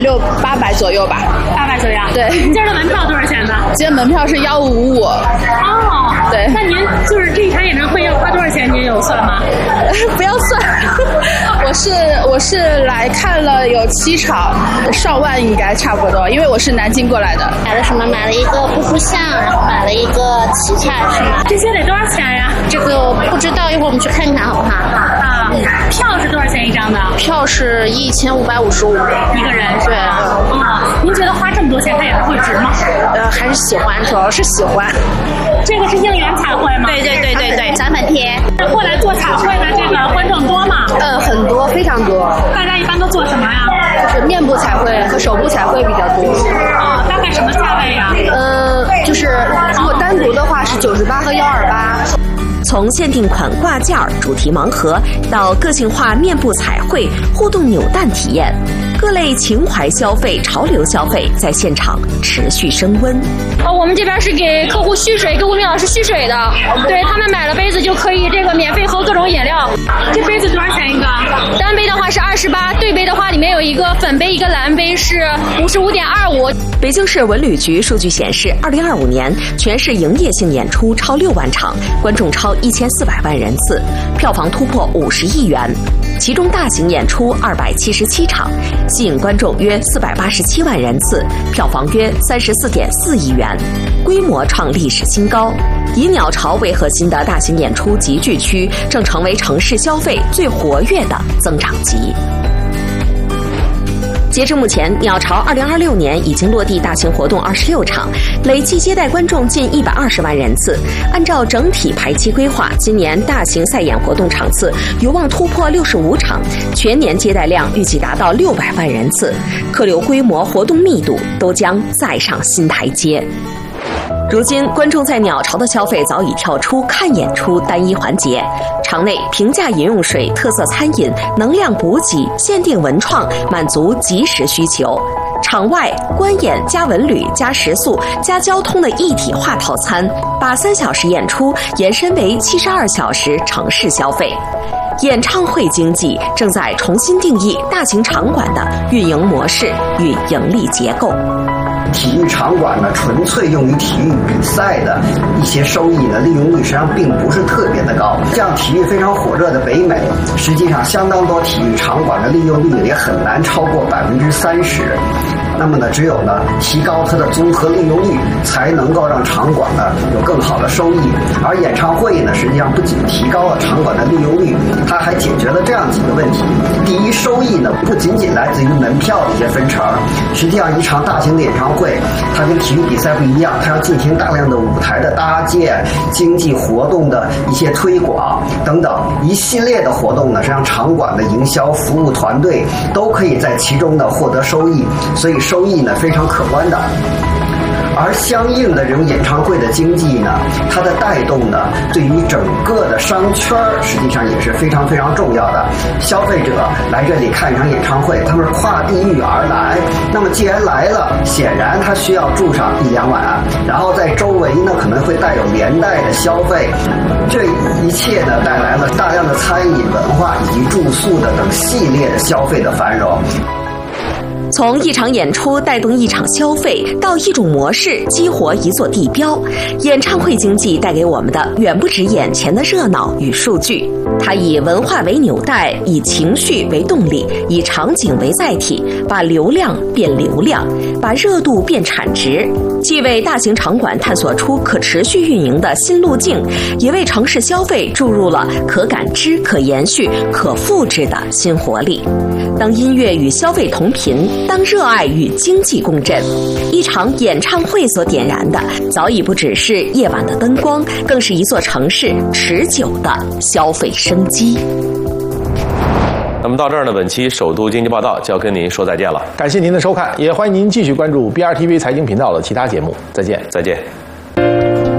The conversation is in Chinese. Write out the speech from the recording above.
800左右吧 ，800左右。 对， 今儿的门票多少钱呢？ 今天门票是1555。 哦， 对。 那您就是这一场演唱会要花多少钱？您有算吗？ 不要算，我是来看了有7场，上万应该差不多，因为我是南京过来的。 买了什么？买了一个布像，然后买了一个旗菜，是吗？ 这些得多少钱呀？ 这个我不知道，一会儿我们去看看好不好？ 啊，票是多少钱一张的？ 票是1555 一个人。 对。 您觉得花这么多钱看演唱会值吗？ 还是喜欢，主要是喜欢。 这个是应援彩绘吗？ 对，展板贴。 过来做彩绘的这个观众多吗？ 很多，非常多。 大家一般都做什么呀？ 就是面部彩绘和手部彩绘比较多。 大概什么价位呀？ 就是如果单独的话是98和128。 从限定款挂件、主题盲盒到个性化面部彩绘、互动扭蛋体验，各类情怀消费、潮流消费在现场持续升温。 我们这边是给客户续水，给吴明老师续水的。对，他们买了杯子就可以这个免费喝各种饮料。 这杯子多少钱一个？ 单杯的话是28，对杯的话里面有一个粉杯一个蓝杯是55.25。 北京市文旅局数据显示，2025年全市营业性演出超6万场，观众超1400万人次，票房突破50亿元。其中大型演出277场，吸引观众约487万人次，票房约34.4亿元，规模创历史新高。以鸟巢为核心的大型演出集聚区正成为城市消费最活跃的增长极。截至目前，鸟巢2026年已经落地大型活动26场，累计接待观众近120万人次。按照整体排期规划，今年大型赛演活动场次有望突破65场，全年接待量预计达到600万人次，客流规模、活动密度都将再上新台阶。如今，观众在鸟巢的消费早已跳出看演出单一环节，场内平价饮用水、特色餐饮、能量补给、限定文创满足即时需求。场外观演加文旅加食宿加交通的一体化套餐，把3小时演出延伸为72小时城市消费。演唱会经济正在重新定义大型场馆的运营模式与盈利结构。 体育场馆呢，纯粹用于体育比赛的一些收益呢，利用率实际上并不是特别的高。像体育非常火热的北美，实际上相当多体育场馆的利用率也很难超过30%。那么呢，只有呢提高它的综合利用率，才能够让场馆呢有更好的收益。而演唱会呢，实际上不仅提高了场馆的利用率，它还解决了这样几个问题。第一，收益呢不仅仅来自于门票的一些分成，实际上一场大型的演唱会，它跟体育比赛不一样，它要进行大量的舞台的搭建、经济活动的一些推广等等一系列的活动呢，实际上场馆的营销服务团队都可以在其中呢获得收益，所以收益呢非常可观的。而相应的这种演唱会的经济呢，它的带动呢，对于整个的商圈实际上也是非常非常重要的。消费者来这里看一场演唱会，他们是跨地域而来，那么既然来了，显然他需要住上1-2晚，然后在周围呢可能会带有连带的消费，这一切呢带来了大量的餐饮文化以及住宿的等系列的消费的繁荣。 从一场演出带动一场消费，到一种模式激活一座地标，演唱会经济带给我们的远不止眼前的热闹与数据。它以文化为纽带，以情绪为动力，以场景为载体，把流量变流量，把热度变产值，既为大型场馆探索出可持续运营的新路径，也为城市消费注入了可感知、可延续、可复制的新活力。当音乐与消费同频，当热爱与经济共振，一场演唱会所点燃的，早已不只是夜晚的灯光，更是一座城市持久的消费生机。 那么到这儿呢，本期首都经济报道就要跟您说再见了。 感谢您的收看，也欢迎您继续关注 BRTV 财经频道的其他节目。再见， 再见。